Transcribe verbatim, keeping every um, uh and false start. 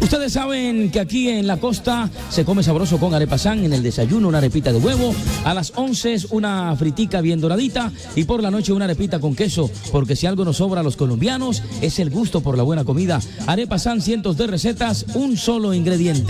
Ustedes saben que aquí en la costa se come sabroso con arepasán. En el desayuno una arepita de huevo, a las once una fritica bien doradita y por la noche una arepita con queso, porque si algo nos sobra a los colombianos es el gusto por la buena comida. Arepasán, cientos de recetas, un solo ingrediente.